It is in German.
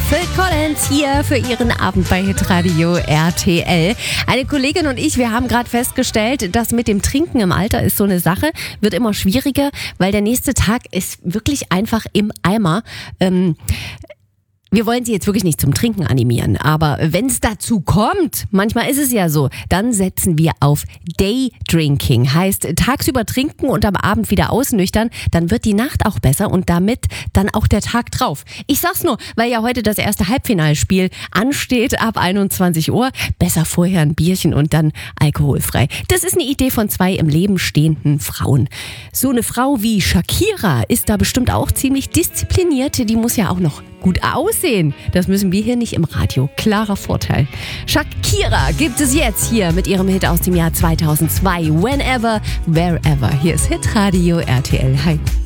Phil Collins hier für Ihren Abend bei Hitradio RTL. Eine Kollegin und ich, wir haben gerade festgestellt, dass mit dem Trinken im Alter ist so eine Sache, wird immer schwieriger, weil der nächste Tag ist wirklich einfach im Eimer. Wir wollen Sie jetzt wirklich nicht zum Trinken animieren, aber wenn es dazu kommt, manchmal ist es ja so, dann setzen wir auf Daydrinking. Heißt, tagsüber trinken und am Abend wieder ausnüchtern, dann wird die Nacht auch besser und damit dann auch der Tag drauf. Ich sag's nur, weil ja heute das erste Halbfinalspiel ansteht ab 21 Uhr. Besser vorher ein Bierchen und dann alkoholfrei. Das ist eine Idee von zwei im Leben stehenden Frauen. So eine Frau wie Shakira ist da bestimmt auch ziemlich diszipliniert. Die muss ja auch noch gut aussehen. Das müssen wir hier nicht im Radio. Klarer Vorteil. Shakira gibt es jetzt hier mit ihrem Hit aus dem Jahr 2002. Whenever, Wherever. Hier ist Hitradio RTL. Hi.